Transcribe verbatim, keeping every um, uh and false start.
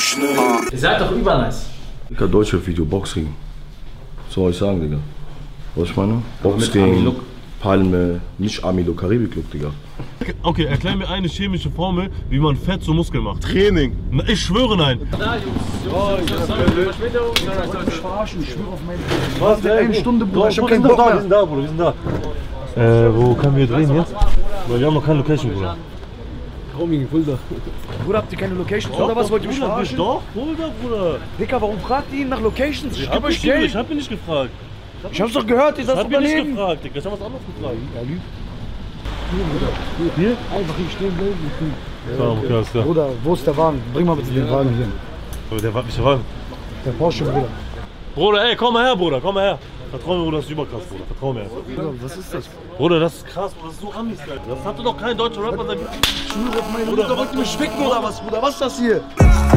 schnell. Ihr seid doch übernice. Digga, deutsche Video, Boxring. Was soll ich sagen, Digga? Was ich meine? Boxring, Palme, nicht Army-Look, Karibik-Look, Digga. Okay, erklär mir eine chemische Formel, wie man Fett zu Muskeln macht. Training. Na, ich schwöre, nein. Da, Jungs. Oh, ich wollte mich verarschen, ich schwöre auf meine... Was? Seit einer Stunde, Bruder, ich hab keinen Wir Bock mehr. sind da, Bruder, wir sind da. Äh, wo können wir drehen jetzt? Weil wir haben noch keine Location, Bruder. Roaming, Fulda. Bruder, habt ihr keine Locations oder was? Wollt ihr mich verarschen? Doch, Fulda, Bruder. Dicker, warum fragt ihr ihn nach Locations? Ich Ich geb hab, euch nicht, Geld. ich hab ihn nicht gefragt. Ich hab's doch gehört, ihr Ich seid hab ihn nicht Unternehmen. gefragt, Digga. Ich hab was anderes gefragt. Er lügt. Hier, Bruder. Hier? Einfach hier stehen bleiben. Ja, okay, alles klar. Bruder, wo ist der Wagen? Bring mal bitte den Wagen hier. Aber der war mich Wagen. Der Porsche, Bruder. Bruder, ey, komm mal her, Bruder, komm mal her. Vertrau mir, Bruder, das ist überkrass, Bruder. Vertrau mir. Bruder, was ist das? Bruder, das ist krass, Bruder, das ist so Amis, Alter. Das hatte doch kein deutscher Rapper seit... Ich schwöre auf meine Mutter, wollt ihr mich ficken oder was, Bruder? Was ist das hier?